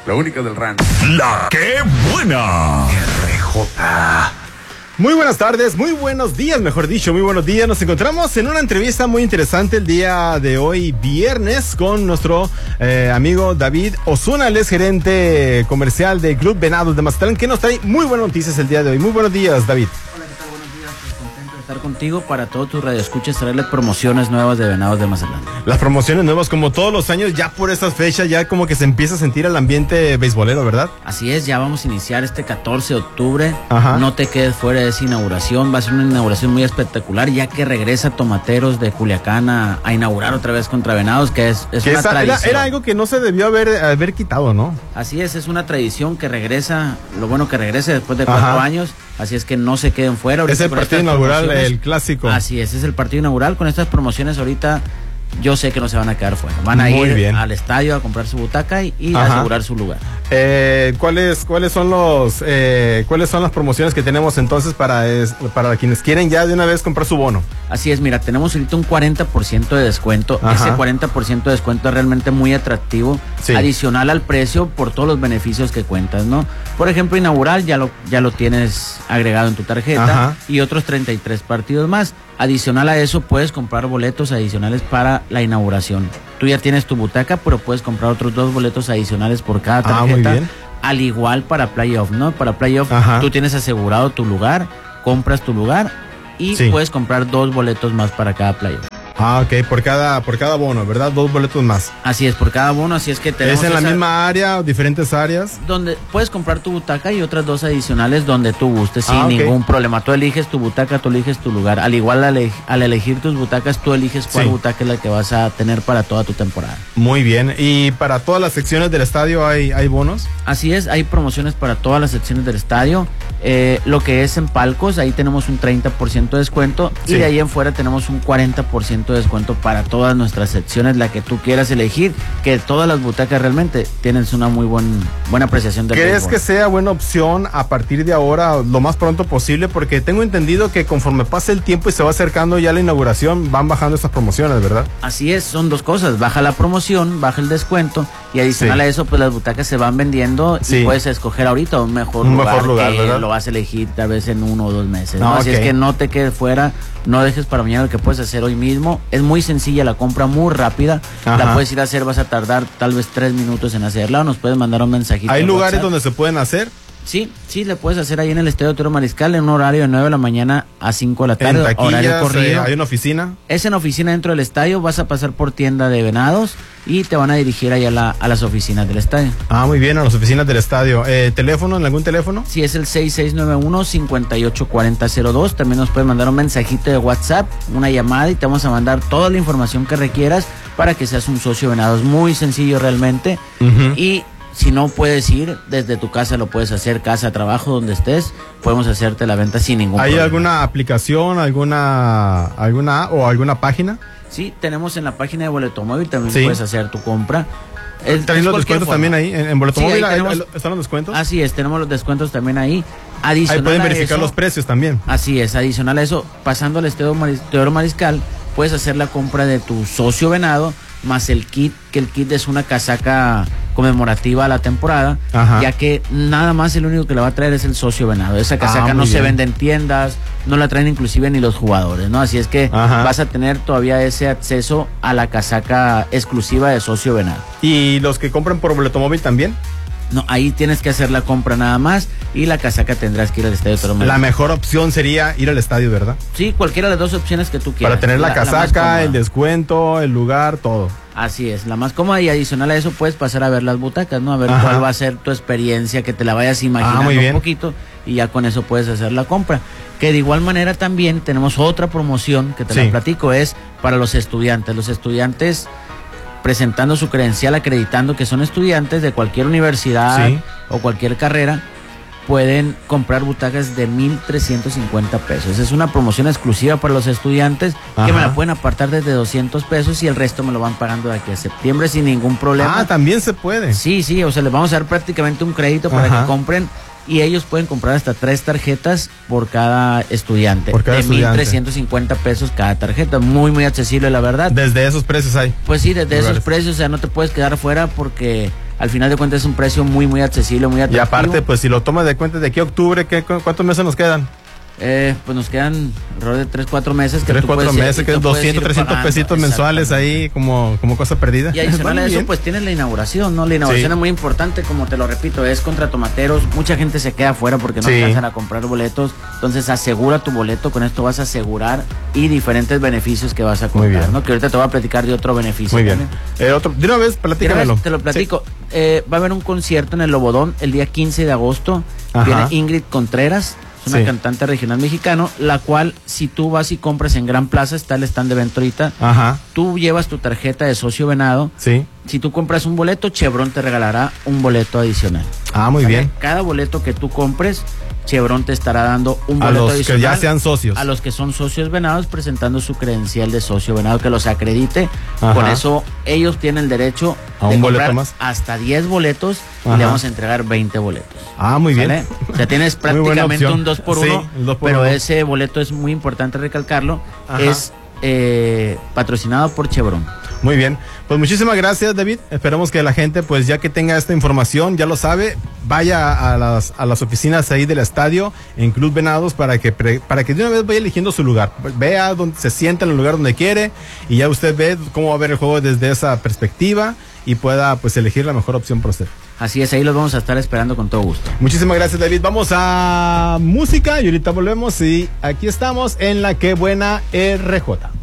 La única del rancho. La que buena. RJ. Muy buenas tardes, muy buenos días, mejor dicho, muy buenos días. Nos encontramos en una entrevista muy interesante el día de hoy, viernes, con nuestro amigo David Osuna, él es gerente comercial de Club Venados de Mazatlán, que nos trae muy buenas noticias el día de hoy. Muy buenos días, David. Hola, ¿qué tal? Buenos días, pues contento de estar contigo para todos tus radioescuchas, traerles promociones nuevas de Venados de Mazatlán. Las promociones nuevas, como todos los años, ya por estas fechas, ya como que se empieza a sentir el ambiente beisbolero, ¿verdad? Así es, ya vamos a iniciar este 14 de octubre. Ajá. No te quedes fuera de esa inauguración. Va a ser una inauguración muy espectacular, ya que regresa Tomateros de Culiacán a inaugurar otra vez contra Venados, que es una tradición. Era algo que no se debió haber quitado, ¿no? Así es una tradición que regresa, lo bueno que regrese después de 4 años, así es que no se queden fuera. Es Ahorita el con partido estas inaugural, promociones, el clásico. Así es el partido inaugural. Con estas promociones ahorita yo sé que no se van a quedar fuera. Van a Muy ir bien. al estadio a comprar su butaca y Ajá. asegurar su lugar. ¿Cuáles son las promociones que tenemos entonces para quienes quieren ya de una vez comprar su bono? Así es, mira, tenemos ahorita un 40% de descuento. Ajá. Ese 40% de descuento es realmente muy atractivo, sí, adicional al precio por todos los beneficios que cuentas, ¿no? Por ejemplo, inaugural ya lo tienes agregado en tu tarjeta. Ajá. Y otros 33 partidos más. Adicional a eso, puedes comprar boletos adicionales para la inauguración. Tú ya tienes tu butaca, pero puedes comprar otros 2 boletos adicionales por cada tarjeta. Muy bien. Al igual para playoff, ¿no? Para playoff, Ajá, tú tienes asegurado tu lugar, compras tu lugar y sí, puedes comprar 2 boletos más para cada playoff. Ok, por cada bono, ¿verdad? 2 boletos más. Así es, por cada bono, así es que tenemos ¿Es en la misma área o diferentes áreas? donde puedes comprar tu butaca y otras 2 adicionales donde tú gustes sin ok, ningún problema. Tú eliges tu butaca, tú eliges tu lugar. Al igual al elegir tus butacas, tú eliges cuál sí, butaca es la que vas a tener para toda tu temporada. Muy bien. ¿Y para todas las secciones del estadio hay bonos? Así es, hay promociones para todas las secciones del estadio. Lo que es en palcos, ahí tenemos un 30% de descuento, sí, y de ahí en fuera tenemos un 40% de descuento para todas nuestras secciones, la que tú quieras elegir, que todas las butacas realmente tienen una muy buena apreciación del ¿Crees béisbol. que sea buena opción a partir de ahora, lo más pronto posible? Porque tengo entendido que conforme pase el tiempo y se va acercando ya la inauguración, van bajando estas promociones, ¿verdad? Así es, son 2 cosas, baja la promoción, baja el descuento, y adicional sí, a eso, pues las butacas se van vendiendo, sí, y puedes escoger ahorita un mejor lugar que ¿verdad? lo vas a elegir tal vez en 1 o 2 meses, ¿no? No, Así ok, es que no te quedes fuera, no dejes para mañana lo que puedes hacer hoy mismo. Es muy sencilla la compra, muy rápida. Ajá. La puedes ir a hacer, vas a tardar tal vez 3 minutos en hacerla, o nos puedes mandar un mensajito. ¿Hay en lugares WhatsApp. donde se pueden hacer? Sí, le puedes hacer ahí en el Estadio Toro Mariscal en un horario de 9 de la mañana a 5 de la tarde, ¿En taquillas? horario corrido. ¿Hay una oficina? Es en oficina dentro del estadio, vas a pasar por tienda de Venados y te van a dirigir ahí a las oficinas del estadio. Muy bien, a las oficinas del estadio. ¿Teléfono? ¿En algún teléfono? Sí, es el 6691-584002. También nos puedes mandar un mensajito de WhatsApp, una llamada, y te vamos a mandar toda la información que requieras para que seas un socio Venados. Muy sencillo realmente. Uh-huh. Y si no puedes ir, desde tu casa lo puedes hacer, casa, trabajo, donde estés, podemos hacerte la venta sin ningún problema. ¿Hay alguna aplicación, alguna o alguna página? Sí, tenemos en la página de Boleto Móvil, también sí, puedes hacer tu compra. ¿Traen los descuentos también ahí? ¿En Boleto Sí, Móvil tenemos, están los descuentos? Así es, tenemos los descuentos también ahí. Adicional Ahí pueden a verificar eso, los precios también. Así es, adicional a eso, pasando al Estadio Toro Mariscal, puedes hacer la compra de tu socio Venado, más el kit, que el kit es una casaca conmemorativa a la temporada. Ajá. Ya que nada más el único que la va a traer es el socio Venado. Esa casaca no se vende en tiendas, no la traen inclusive ni los jugadores, ¿no? Así es que vas a tener todavía ese acceso a la casaca exclusiva de socio Venado. ¿Y los que compran por Boleto Móvil también? No, ahí tienes que hacer la compra nada más y la casaca tendrás que ir al Estadio Toro Mariscal. La mejor opción sería ir al estadio, ¿verdad? Sí, cualquiera de las 2 opciones que tú quieras. Para tener la casaca, el descuento, el lugar, todo. Así es, la más cómoda, y adicional a eso puedes pasar a ver las butacas, ¿no? A ver cuál va a ser tu experiencia, que te la vayas imaginando un poquito, y ya con eso puedes hacer la compra. Que de igual manera también tenemos otra promoción que te la platico, es para los estudiantes. Los estudiantes presentando su credencial, acreditando que son estudiantes de cualquier universidad o cualquier carrera, pueden comprar butacas de 1,350 pesos. Es una promoción exclusiva para los estudiantes que me la pueden apartar desde 200 pesos y el resto me lo van pagando de aquí a septiembre sin ningún problema. También se puede. Sí, o sea, les vamos a dar prácticamente un crédito para que compren, y ellos pueden comprar hasta 3 tarjetas por cada estudiante. Por cada estudiante. 1,350 pesos cada tarjeta. Muy, muy accesible, la verdad. Desde esos precios hay. Pues sí, desde esos precios, o sea, no te puedes quedar fuera porque al final de cuentas es un precio muy, muy accesible, muy atractivo. Y aparte, pues si lo tomas de cuenta de aquí a octubre, ¿cuántos meses nos quedan? Pues nos quedan alrededor de 3-4 meses. 3-4 meses, que es 200, 300 pesitos mensuales ahí como cosa perdida. Y adicional a eso, pues tienes la inauguración, ¿no? La inauguración es muy importante, como te lo repito, es contra tomateros. Mucha gente se queda afuera porque no alcanzan a comprar boletos. Entonces asegura tu boleto, con esto vas a asegurar y diferentes beneficios que vas a contar, ¿no? Que ahorita te voy a platicar de otro beneficio. Muy bien. De una vez, platícamelo. Te lo platico. Va a haber un concierto en el Lobodón el día 15 de agosto. Viene Ingrid Contreras. Es una cantante regional mexicano, la cual, si tú vas y compras en Gran Plaza, está el stand de evento ahorita, tú llevas tu tarjeta de socio Venado. Sí. Si tú compras un boleto, Chevron te regalará un boleto adicional. Muy bien. Cada boleto que tú compres, Chevron te estará dando un boleto adicional. A los que ya sean socios. A los que son socios Venados, presentando su credencial de socio Venado, que los acredite. Con eso, ellos tienen el derecho a un boleto más. Hasta 10 boletos y le vamos a entregar 20 boletos. Muy bien. ¿Vale? O sea, tienes prácticamente un 2x1, pero ese boleto es muy importante recalcarlo. Es patrocinado por Chevron. Muy bien, pues muchísimas gracias, David. Esperamos que la gente, pues ya que tenga esta información, ya lo sabe, vaya a las oficinas ahí del estadio en Club Venados para que de una vez vaya eligiendo su lugar. Vea dónde se sienta, en el lugar donde quiere, y ya usted ve cómo va a ver el juego desde esa perspectiva y pueda pues elegir la mejor opción para usted. Así es, ahí los vamos a estar esperando con todo gusto. Muchísimas gracias, David. Vamos a música y ahorita volvemos y aquí estamos en La Que Buena RJ.